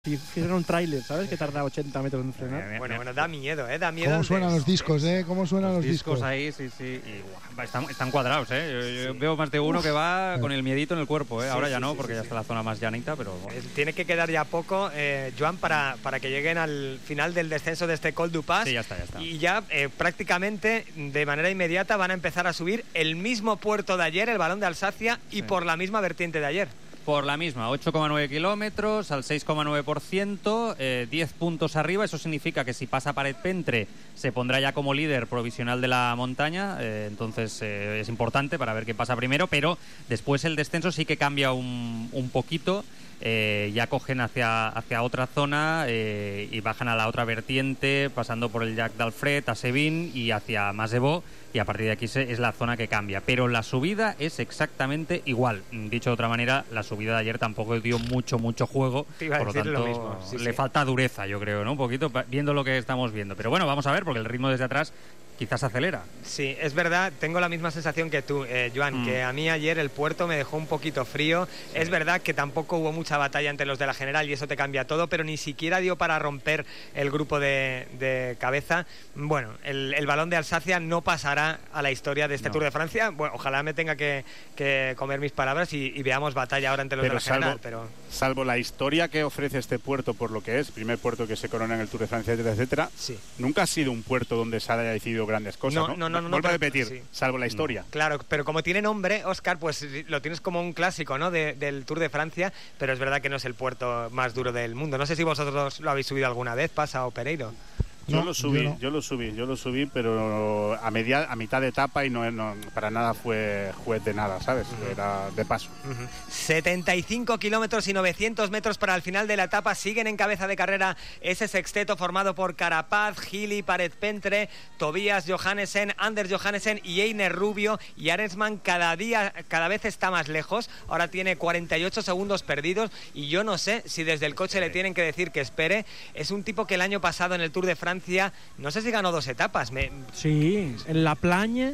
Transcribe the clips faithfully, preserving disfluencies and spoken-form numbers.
Si hiciera un tráiler, ¿sabes? Que tarda ochenta metros en frenar. Bueno, bueno, da miedo, ¿eh? Da miedo. ¿Cómo suenan los discos, eh? ¿Cómo suenan los, los discos? discos ahí, sí, sí. Y, wow, están, están cuadrados, ¿eh? Yo, yo sí. veo más de uno Uf. que va con el miedito en el cuerpo, ¿eh? Sí, Ahora ya sí, no, sí, porque sí, ya sí. está la zona más llanita, pero... Bueno. Tiene que quedar ya poco, eh, Joan, para, para que lleguen al final del descenso de este Col du Pas. Sí, ya está, ya está. Y ya eh, prácticamente de manera inmediata van a empezar a subir el mismo puerto de ayer, el Balón de Alsacia, y sí. por la misma vertiente de ayer. Por la misma, ocho coma nueve kilómetros al seis coma nueve por ciento, eh, diez puntos arriba. Eso significa que si pasa Paret Pentre se pondrá ya como líder provisional de la montaña, eh, entonces eh, es importante para ver qué pasa primero, pero después el descenso sí que cambia un, un poquito. Eh, ya cogen hacia, hacia otra zona eh, y bajan a la otra vertiente, pasando por el Llac d'Alfred, a Sevin y hacia Masevaux, y a partir de aquí se, es la zona que cambia. Pero la subida es exactamente igual. Dicho de otra manera, la subida de ayer tampoco dio mucho, mucho juego. Por lo tanto, lo mismo. Sí, le sí. falta dureza, yo creo, ¿no? Un poquito, viendo lo que estamos viendo. Pero bueno, vamos a ver, porque el ritmo desde atrás quizás acelera. Sí, es verdad, tengo la misma sensación que tú, eh, Joan, mm. que a mí ayer el puerto me dejó un poquito frío. Sí. Es verdad que tampoco hubo mucha batalla entre los de la general y eso te cambia todo, pero ni siquiera dio para romper el grupo de, de cabeza. Bueno, el, el Balón de Alsacia no pasará a la historia de este no. Tour de Francia. Bueno, ojalá me tenga que, que comer mis palabras y, y veamos batalla ahora entre los pero de la salvo, general. Pero salvo la historia que ofrece este puerto por lo que es, primer puerto que se corona en el Tour de Francia, etcétera, etcétera, sí. nunca ha sido un puerto donde se haya decidido grandes cosas, ¿no? No, no, no. Vuelvo no, a repetir, sí. salvo la historia. No. Claro, pero como tiene nombre, Óscar, pues lo tienes como un clásico, ¿no? De, del Tour de Francia, pero es verdad que no es el puerto más duro del mundo. No sé si vosotros lo habéis subido alguna vez, Pasa o Pereiro. Yo no, lo subí, yo, no. yo lo subí, yo lo subí, pero a media, a mitad de etapa y no, no para nada fue juez de nada, ¿sabes? Uh-huh. Era de paso. Uh-huh. setenta y cinco kilómetros y novecientos metros para el final de la etapa. Siguen en cabeza de carrera ese sexteto formado por Carapaz, Gili, Paret Pentre, Tobias Johannesen, Anders Johannesen y Einer Rubio. Y Arensman cada día, cada vez está más lejos. Ahora tiene cuarenta y ocho segundos perdidos y yo no sé si desde el coche le tienen que decir que espere. Es un tipo que el año pasado en el Tour de Francia no sé si ganó dos etapas. Me... Sí, en La Plagne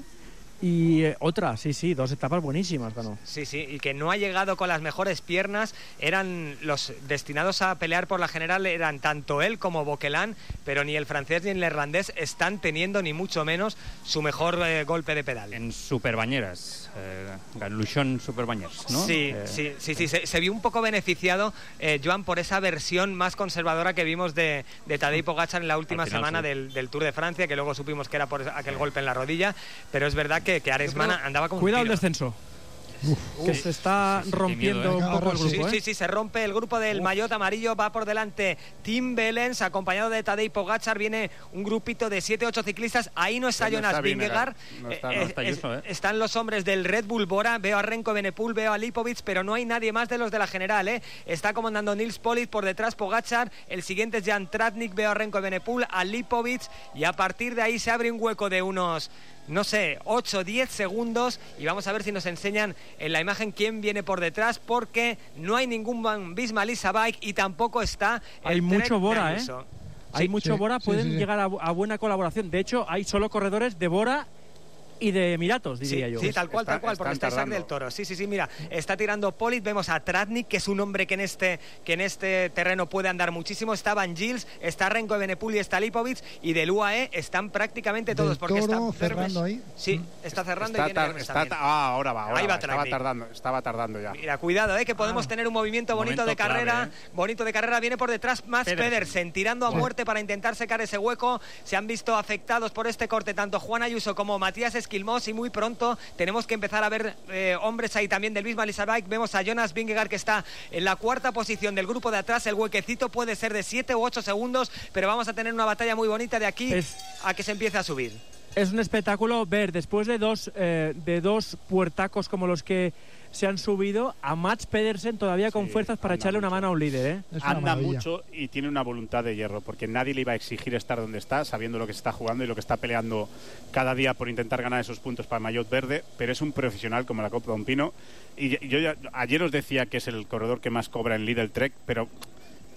y eh, otra, sí, sí, dos etapas buenísimas ganó. Sí, sí, y que no ha llegado con las mejores piernas. Eran los destinados a pelear por la general, eran tanto él como Boquelin, pero ni el francés ni el neerlandés están teniendo ni mucho menos su mejor eh, golpe de pedal. En Superbañeras, eh, Luchon Superbañeras, ¿no? Sí, eh, sí, sí, sí, se, se vio un poco beneficiado, eh, Joan, por esa versión más conservadora que vimos de, de Tadej Pogačar en la última final, semana sí. del, del Tour de Francia, que luego supimos que era por aquel sí. golpe en la rodilla, pero es verdad que que, que Arensman andaba con cuidado un el descenso. Uf, que uf, se está sí, sí, rompiendo miedo, ¿eh? un poco el grupo. Sí, sí, sí, se rompe el grupo del maillot amarillo. Va por delante Tim Wellens, acompañado de Tadej Pogačar. Viene un grupito de siete ocho ciclistas. Ahí no está sí, Jonas Vingegaard. No está, no está eh, Yuso, ¿eh? Están los hombres del Red Bull Bora. Veo a Renko Evenepoel, veo a Lipovic, pero no hay nadie más de los de la general, ¿eh? Está comandando Nils Polic, por detrás Pogačar. El siguiente es Jan Tratnik. Veo a Renko Evenepoel, a Lipovic. Y a partir de ahí se abre un hueco de unos... no sé, ocho diez segundos y vamos a ver si nos enseñan en la imagen quién viene por detrás, porque no hay ningún Visma Lease a Bike y tampoco está el hay mucho Bora, ¿eh? Sí, hay mucho sí, Bora, pueden sí, sí. llegar a, a buena colaboración. De hecho, hay solo corredores de Bora y de Emiratos, diría sí, yo. Sí, tal cual, está, tal cual, porque está Isaac del Toro. Sí, sí, sí, mira, está tirando Polic, vemos a Tratnik, que es un hombre que en este que en este terreno puede andar muchísimo. Está Van Gils, está Renko Evenepoel y está Lipovic, y del U A E están prácticamente todos, del porque Toro está cerrando ahí. Sí, está cerrando está y viene tar, está ta Ah, ahora va, ahora ahí va, va estaba tardando, estaba tardando ya. Mira, cuidado, eh, que podemos ah, tener un movimiento bonito momento de carrera, clave, eh. bonito de carrera. Viene por detrás Mats Pedersen, Pedersen tirando a Bueno. muerte para intentar secar ese hueco. Se han visto afectados por este corte tanto Juan Ayuso como Matías Esquilmós, y muy pronto tenemos que empezar a ver eh, hombres ahí también del Visma Lease a Bike. Vemos a Jonas Vingegaard, que está en la cuarta posición del grupo de atrás. El huequecito puede ser de siete u ocho segundos, pero vamos a tener una batalla muy bonita de aquí es, a que se empiece a subir. Es un espectáculo ver, después de dos, eh, de dos puertacos como los que se han subido, a Mats Pedersen todavía con sí, fuerzas para echarle mucho. una mano a un líder, ¿eh? Anda mucho y tiene una voluntad de hierro, porque nadie le iba a exigir estar donde está, sabiendo lo que se está jugando y lo que está peleando cada día por intentar ganar esos puntos para el maillot verde, pero es un profesional como la Copa Don Pino. Y yo ya, ayer os decía que es el corredor que más cobra en Lidl Trek, pero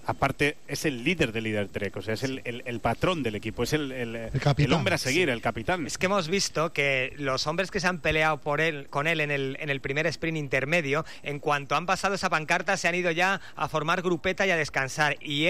aparte es el líder del líder Trek, o sea, es el, el, el patrón del equipo, es el, el, el, el hombre a seguir, sí. el capitán. Es que hemos visto que los hombres que se han peleado por él, con él en el, en el primer sprint intermedio, en cuanto han pasado esa pancarta se han ido ya a formar grupeta y a descansar. Y